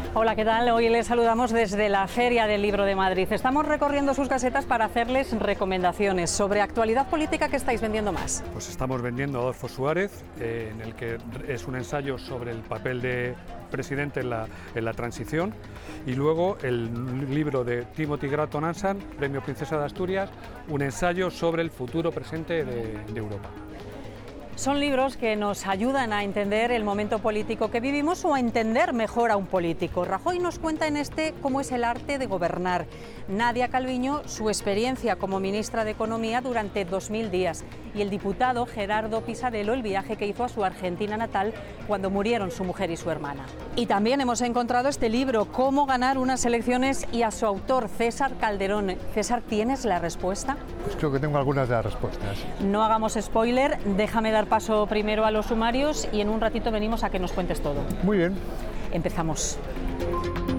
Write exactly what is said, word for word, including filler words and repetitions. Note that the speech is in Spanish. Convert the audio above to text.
Hola, ¿qué tal? Hoy les saludamos desde la Feria del Libro de Madrid. Estamos recorriendo sus casetas para hacerles recomendaciones sobre actualidad política. ¿Qué estáis vendiendo más? Pues estamos vendiendo a Adolfo Suárez, eh, en el que es un ensayo sobre el papel de presidente en la, en la transición, y luego el libro de Timothy Gratton Ansan, Premio Princesa de Asturias, un ensayo sobre el futuro presente de, de Europa. Son libros que nos ayudan a entender el momento político que vivimos o a entender mejor a un político. Rajoy nos cuenta en este cómo es el arte de gobernar. Nadia Calviño, su experiencia como ministra de Economía durante dos mil días. Y el diputado Gerardo Pisarello, el viaje que hizo a su Argentina natal cuando murieron su mujer y su hermana. Y también hemos encontrado este libro, Cómo ganar unas elecciones, y a su autor, César Calderón. César, ¿tienes la respuesta? Pues creo que tengo algunas de las respuestas. No hagamos spoiler, déjame dar paso primero a los sumarios y en un ratito venimos a que nos cuentes todo. Muy bien. Empezamos.